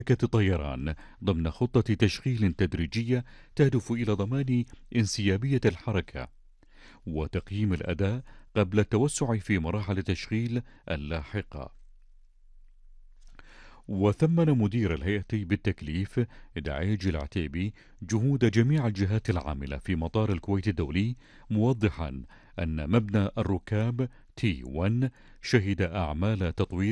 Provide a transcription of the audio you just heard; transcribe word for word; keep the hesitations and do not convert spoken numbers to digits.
شركة الطيران ضمن خطة تشغيل تدريجية تهدف إلى ضمان انسيابية الحركة وتقييم الأداء قبل التوسع في مراحل التشغيل اللاحقة. وثمن مدير الهيئة بالتكليف دعيج العتيبي جهود جميع الجهات العاملة في مطار الكويت الدولي، موضحا أن مبنى الركاب تي واحد شهد أعمال تطوير